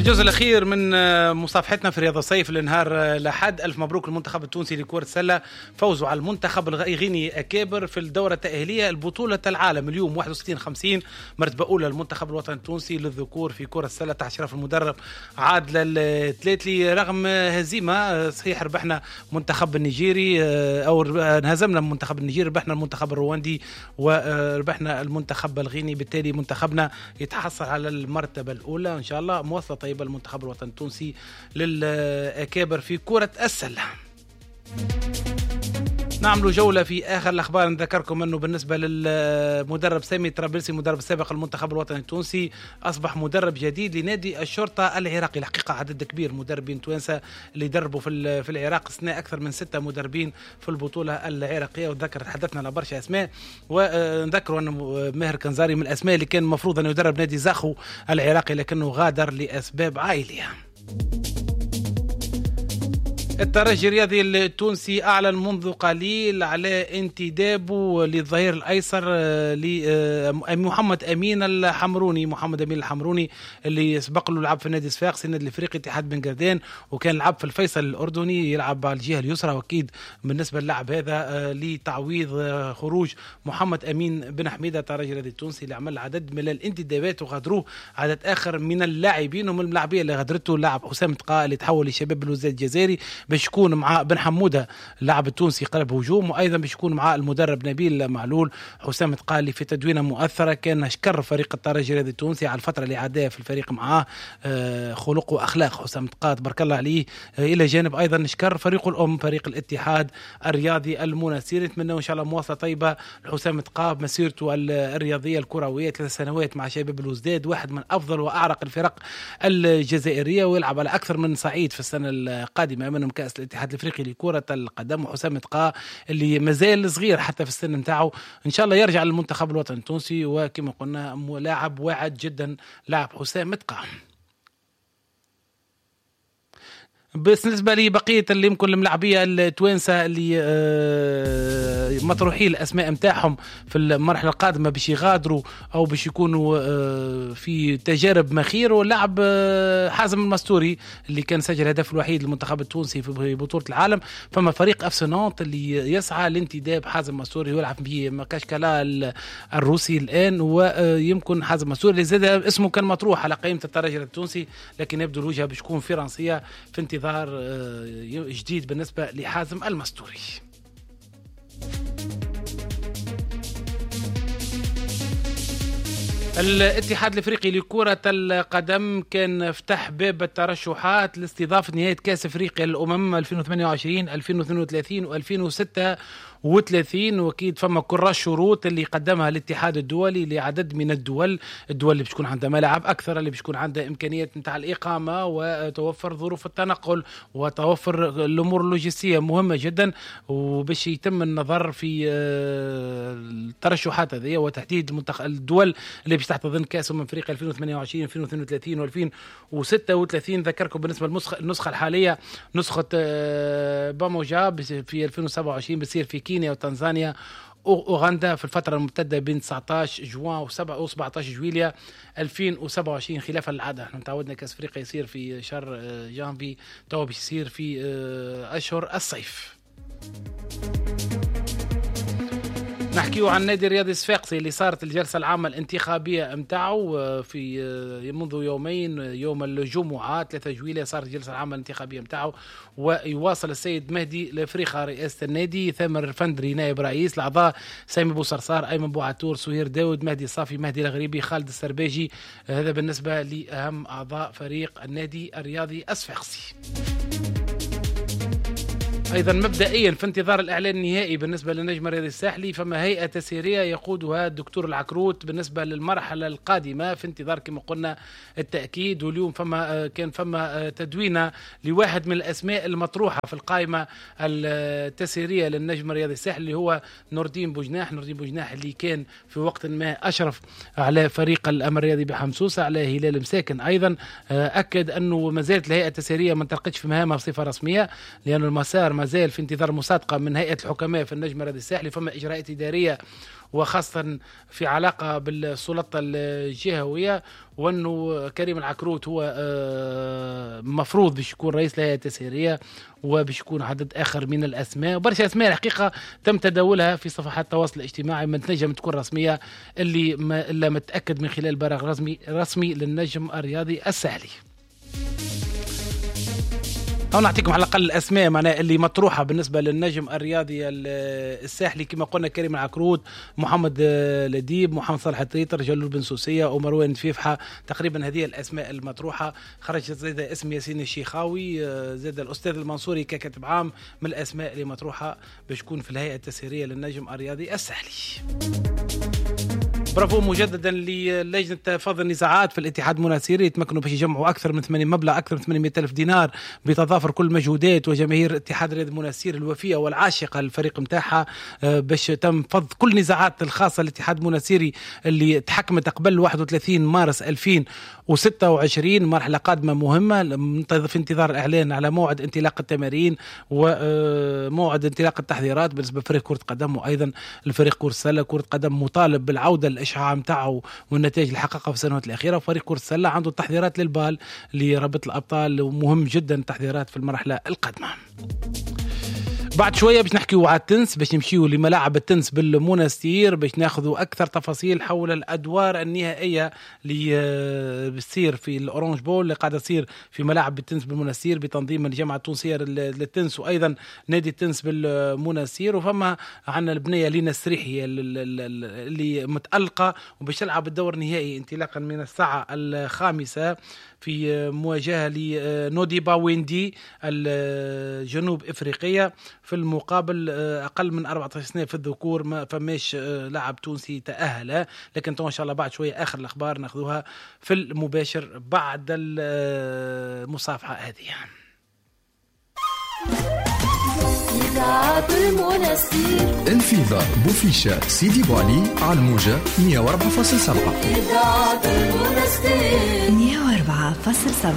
الجزء الأخير من مصافحتنا في رياض الصيف لنهار لحد. ألف مبروك المنتخب التونسي لكرة السلة، فوزوا على المنتخب الغيني أكابر في الدورة التأهيلية البطولة العالم اليوم 61-50، مرتبة أولى المنتخب الوطني التونسي للذكور في كرة السلة تحت إشراف المدرب عادل التلاتلي. رغم هزيمة صحيح ربحنا منتخب النيجيري أو انهزمنا المنتخب النيجيري، ربحنا المنتخب الرواندي وربحنا المنتخب الغيني، بالتالي منتخبنا يتحصل على المرتبة الأولى إن شاء الله. مواصلة طيبة المنتخب الوطني التونسي للأكابر في كرة السلة. نعملوا جولة في آخر الأخبار. نذكركم أنه بالنسبة للمدرب سامي طرابلسي المدرب السابق المنتخب الوطني التونسي أصبح مدرب جديد لنادي الشرطة العراقي. الحقيقة عدد كبير مدربين توانسة اللي يدربوا في العراق، استثناء أكثر من 6 مدربين في البطولة العراقية، وذكر تحدثنا على برشا أسماء. ونذكروا أنه ماهر كنزاري من الأسماء اللي كان المفروض أنه يدرب نادي زاخو العراقي لكنه غادر لأسباب عائلية. الترجي الرياضي التونسي أعلن منذ قليل على انتدابه للظهير الأيسر لمحمد أمين الحمروني. محمد أمين الحمروني اللي سبق له لعب في نادي صفاقسي النادي الافريقي اتحاد بن قردان، وكان لعب في الفيصل الأردني يلعب على الجهة اليسرى. واكيد بالنسبة للاعب هذا لتعويض خروج محمد أمين بن حميدة الترجي الرياضي التونسي اللي عمل عدد من الانتدابات وغادروه عدد آخر من اللاعبين. ومن اللاعبين اللي غادرته لاعب حسام تقاء اللي تحول لشباب الوزاد الجزائري باش يكون مع بن حمودة اللاعب التونسي قلب هجوم، وايضا باش يكون مع المدرب نبيل معلول. حسام تقالي في تدوينه مؤثره، كان شكر فريق الترجي الرياضي التونسي على الفتره اللي عداها في الفريق معاه، خلق واخلاق حسام تقال تبارك الله عليه. الى جانب ايضا نشكر فريق الام فريق الاتحاد الرياضي المناسير. نتمنى ان شاء الله مواصله طيبه لحسام تقال مسيرته الرياضيه الكرويه، 3 سنوات مع شباب الوزداد، واحد من افضل واعرق الفرق الجزائريه، ويلعب على اكثر من صعيد في السنه القادمه منهم كاس الاتحاد الافريقي لكرة القدم. وحسام تقاء اللي مازال صغير حتى في السن نتاعو، ان شاء الله يرجع للمنتخب الوطني التونسي، وكما قلنا لاعب واعد جدا لاعب حسام تقاء. بالنسبة لي بقية اللي يمكن الملاعبية التوانسة اللي مطروحين الأسماء متاعهم في المرحلة القادمة باش يغادروا أو باش يكونوا في تجارب مخير، واللاعب حازم المستوري اللي كان سجل هدف الوحيد للمنتخب التونسي في بطولة العالم. فما فريق أفسنونت اللي يسعى لانتداب حازم المستوري ويلعب به مكاشكلا الروسي الآن، ويمكن حازم المستوري اللي زاد اسمه كان مطروح على قائمة الترجي التونسي، لكن يبدو الوجهة باش تكون فرنسية في انتظار جديد بالنسبة لحازم المستوري. الاتحاد الافريقي لكرة القدم كان فتح باب الترشحات لاستضافة نهاية كأس افريقيا للأمم 2028 2032 و2036، واكيد فما كل الشروط اللي قدمها الاتحاد الدولي لعدد من الدول اللي بتكون عندها ملاعب اكثر، اللي بتكون عندها امكانيات نتاع الاقامه، وتوفر ظروف التنقل، وتوفر الامور اللوجستيه مهمه جدا، وباش يتم النظر في الترشحات هذه وتحديد الدول اللي باش تحتضن كاس افريقيا 2028 2032 و2036. ذكركم بالنسبه للنسخه الحاليه نسخه باموجا في 2027 بتصير في كينيا وتنزانيا وأوغندا في الفترة الممتدة بين 19 جوان و17 جويليا 2027 خلاف العادة. احنا متعودنا كأس أفريقيا يصير في شهر جانفي، تو باش يصير في أشهر الصيف. نحكيو عن النادي الرياضي الصفاقسي اللي صارت الجلسة العامة الانتخابية متاعه في منذ يومين، يوم الجمعة 3 جويلية صارت الجلسة العامة الانتخابية متاعه، ويواصل السيد مهدي لفريخة رئاسة النادي، ثامر الفندري نائب رئيس، الأعضاء سامي بوصرصار، أيمن بوعتور، سهير داود، مهدي صافي، مهدي الغريبي، خالد السرباجي. هذا بالنسبة لأهم أعضاء فريق النادي الرياضي الصفاقسي. أيضا مبدئيا في انتظار الإعلان النهائي بالنسبة للنجم الرياضي الساحلي، فما هيئة تسييرية يقودها الدكتور العكروت بالنسبة للمرحلة القادمة في انتظار كما قلنا التأكيد. واليوم كان فما تدوينة لواحد من الأسماء المطروحة في القائمة التسييرية للنجم الرياضي الساحلي اللي هو نور الدين بوجناح اللي كان في وقت ما أشرف على فريق الأمر الرياضي بحمصوصة على هلال مساكن. أيضا أكد أنه ما زالت الهيئة التسييرية ما انطلقتش في مهامها بصفة رسمية، لأن المسار ما مازال في انتظار مصادقة من هيئة الحكماء في النجم الرياضي الساحلي. فما إجراءات إدارية وخاصة في علاقة بالسلطة الجهوية، وأنه كريم العكروت هو مفروض باش يكون رئيس الهيئة التسييرية، وباش يكون عدد آخر من الأسماء وبرشا أسماء الحقيقة تم تداولها في صفحات التواصل الاجتماعي ما تنجم تكون رسمية إلا متأكد من خلال بلاغ رسمي للنجم الرياضي الساحلي. أو نعطيكم على الأقل الأسماء معناها اللي مطروحة بالنسبة للنجم الرياضي الساحلي كما قلنا: كريم العكروت، محمد لديب، محمد صالح التريتر، جلول بن سوسية، ومروان فيفحة. تقريبا هذه الأسماء المطروحة. خرجت زيد اسم ياسين الشيخاوي، زيد الأستاذ المنصوري ككاتب عام من الأسماء اللي مطروحة باش تكون في الهيئة التسييرية للنجم الرياضي الساحلي. برافو مجددا للجنة فض النزاعات في الاتحاد المناسيري، يتمكنوا باش يجمعوا أكثر من 800 ألف دينار بتضافر كل مجهودات وجماهير اتحاد رياض مناسير الوفية والعاشقة للفريق متاعها، باش تم فض كل نزاعات الخاصة للاتحاد المناسيري اللي تحكمت قبل 31 مارس 2026. مرحلة قادمة مهمة في انتظار الإعلان على موعد انطلاق التمارين وموعد انطلاق التحضيرات بالنسبة لفريق كرة قدم، وأيضا الفريق كرة السلة. كرة قدم مطالب بالعودة الإشعاع متاعه والنتائج اللي حققها في السنوات الأخيرة، وفريق كرة السلة عنده تحضيرات للبال لربط الأبطال، ومهم جدا التحضيرات في المرحلة القادمة. بعد شوية باش نحكيو على التنس، باش نمشيو لملاعب التنس بالمنستير باش ناخذوا أكثر تفاصيل حول الأدوار النهائية اللي بتصير في الأورانج بول اللي قاعدة تصير في ملاعب التنس بالمنستير بتنظيم الجامعة التونسية للتنس وأيضا نادي التنس بالمنستير. وفما عنا البنية لينا السريحي اللي متألقة وباش تلعب الدور النهائي انطلاقا من الساعة 5 في مواجهة لنودي باويندي الجنوب إفريقية. في المقابل أقل من 14 سنة في الذكور ما فماش لاعب تونسي تأهل، لكن إن شاء الله بعد شوية آخر الأخبار ناخذوها في المباشر بعد المصافحة هذه. انفيضة بوفيشة سيدي بوالي على الموجة 104.7.